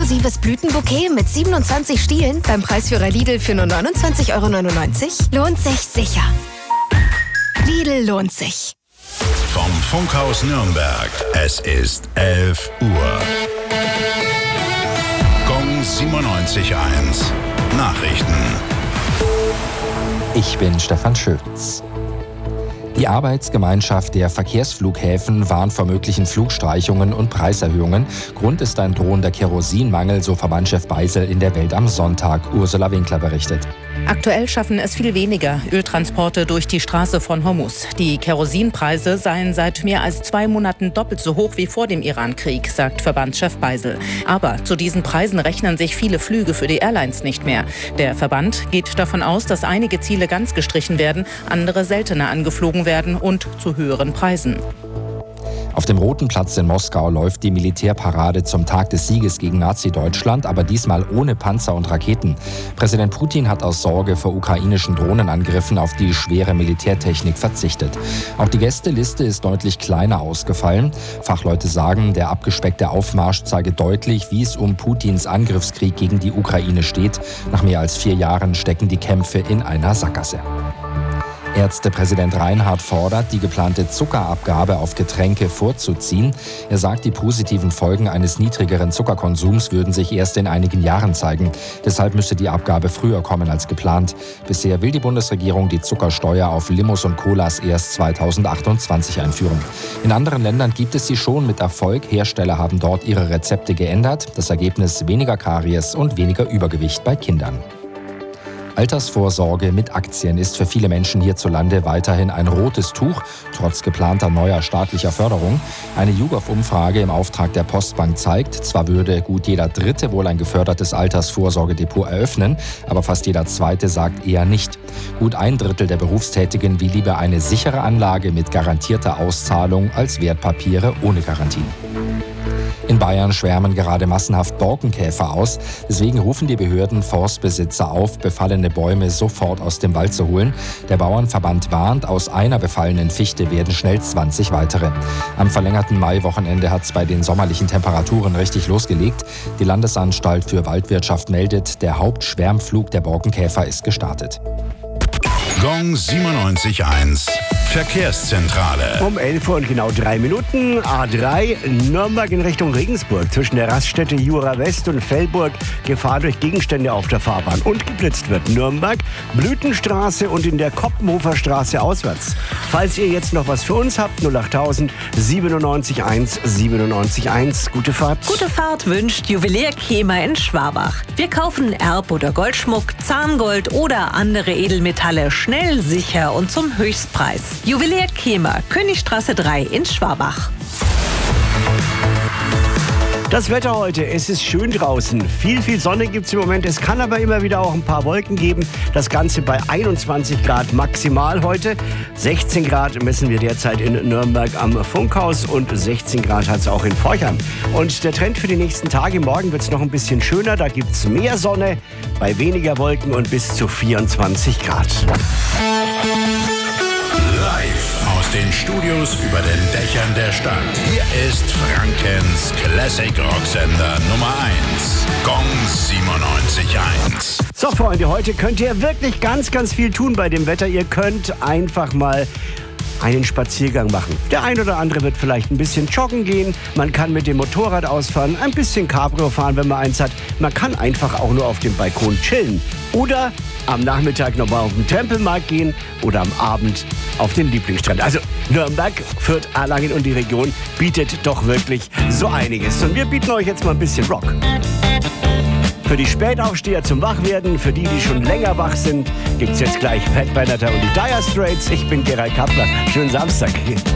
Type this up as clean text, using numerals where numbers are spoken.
exklusives Blütenbouquet mit 27 Stielen beim Preisführer Lidl für nur 29,99 €? Lohnt sich sicher. Lidl lohnt sich. Vom Funkhaus Nürnberg. Es ist 11 Uhr. Gong 97.1. Nachrichten. Ich bin Stefan Schütz. Die Arbeitsgemeinschaft der Verkehrsflughäfen warnt vor möglichen Flugstreichungen und Preiserhöhungen. Grund ist ein drohender Kerosinmangel, so Verbandschef Beisel in der Welt am Sonntag. Ursula Winkler berichtet. Aktuell schaffen es viel weniger Öltransporte durch die Straße von Hormuz. Die Kerosinpreise seien seit mehr als 2 Monaten doppelt so hoch wie vor dem Iran-Krieg, sagt Verbandschef Beisel. Aber zu diesen Preisen rechnen sich viele Flüge für die Airlines nicht mehr. Der Verband geht davon aus, dass einige Ziele ganz gestrichen werden, andere seltener angeflogen werden und zu höheren Preisen. Auf dem Roten Platz in Moskau läuft die Militärparade zum Tag des Sieges gegen Nazi-Deutschland, aber diesmal ohne Panzer und Raketen. Präsident Putin hat aus Sorge vor ukrainischen Drohnenangriffen auf die schwere Militärtechnik verzichtet. Auch die Gästeliste ist deutlich kleiner ausgefallen. Fachleute sagen, der abgespeckte Aufmarsch zeige deutlich, wie es um Putins Angriffskrieg gegen die Ukraine steht. Nach mehr als 4 Jahren stecken die Kämpfe in einer Sackgasse. Ärztepräsident Reinhardt fordert, die geplante Zuckerabgabe auf Getränke vorzuziehen. Er sagt, die positiven Folgen eines niedrigeren Zuckerkonsums würden sich erst in einigen Jahren zeigen. Deshalb müsse die Abgabe früher kommen als geplant. Bisher will die Bundesregierung die Zuckersteuer auf Limos und Colas erst 2028 einführen. In anderen Ländern gibt es sie schon mit Erfolg. Hersteller haben dort ihre Rezepte geändert. Das Ergebnis: weniger Karies und weniger Übergewicht bei Kindern. Altersvorsorge mit Aktien ist für viele Menschen hierzulande weiterhin ein rotes Tuch, trotz geplanter neuer staatlicher Förderung. Eine YouGov-Umfrage im Auftrag der Postbank zeigt, zwar würde gut jeder Dritte wohl ein gefördertes Altersvorsorgedepot eröffnen, aber fast jeder Zweite sagt eher nicht. Gut 1/3 der Berufstätigen will lieber eine sichere Anlage mit garantierter Auszahlung als Wertpapiere ohne Garantien. In Bayern schwärmen gerade massenhaft Borkenkäfer aus. Deswegen rufen die Behörden Forstbesitzer auf, befallene Bäume sofort aus dem Wald zu holen. Der Bauernverband warnt, aus einer befallenen Fichte werden schnell 20 weitere. Am verlängerten Maiwochenende hat es bei den sommerlichen Temperaturen richtig losgelegt. Die Landesanstalt für Waldwirtschaft meldet, der Hauptschwärmflug der Borkenkäfer ist gestartet. Gong 97.1. Verkehrszentrale. Um 11 Uhr und genau 3 Minuten. A3 Nürnberg in Richtung Regensburg. Zwischen der Raststätte Jura West und Fellburg Gefahr durch Gegenstände auf der Fahrbahn. Und geblitzt wird Nürnberg, Blütenstraße und in der Koppenhofer Straße auswärts. Falls ihr jetzt noch was für uns habt, 08000 97.1 97.1. Gute Fahrt. Gute Fahrt wünscht Juwelier Kemer in Schwabach. Wir kaufen Erb- oder Goldschmuck, Zahngold oder andere Edelmetalle schnell, sicher und zum Höchstpreis. Juwelier Kemer, Königstraße 3 in Schwabach. Das Wetter heute, es ist schön draußen. Viel Sonne gibt es im Moment. Es kann aber immer wieder auch ein paar Wolken geben. Das Ganze bei 21 Grad maximal heute. 16 Grad messen wir derzeit in Nürnberg am Funkhaus und 16 Grad hat es auch in Forchheim. Und der Trend für die nächsten Tage, morgen wird es noch ein bisschen schöner. Da gibt es mehr Sonne, bei weniger Wolken und bis zu 24 Grad. Live aus den Studios über den Dächern der Stadt. Hier ist Frankens Classic Rocksender Nummer 1. Gong 97.1. So Freunde, heute könnt ihr wirklich ganz viel tun bei dem Wetter. Ihr könnt einfach mal einen Spaziergang machen. Der ein oder andere wird vielleicht ein bisschen joggen gehen. Man kann mit dem Motorrad ausfahren, ein bisschen Cabrio fahren, wenn man eins hat. Man kann einfach auch nur auf dem Balkon chillen. Oder am Nachmittag nochmal auf den Tempelmarkt gehen oder am Abend auf den Lieblingsstrand. Also Nürnberg, Fürth, Erlangen und die Region bietet doch wirklich so einiges. Und wir bieten euch jetzt mal ein bisschen Rock. Für die Spätaufsteher zum Wachwerden, für die schon länger wach sind, gibt's jetzt gleich Pat Benatar und die Dire Straits. Ich bin Gerald Kappler. Schönen Samstag.